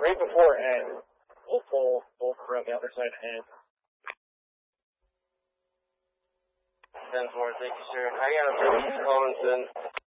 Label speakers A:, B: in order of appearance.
A: right before N. We'll pull around the other side of N.
B: 10-4, thank you, sir. I got a British Collinson.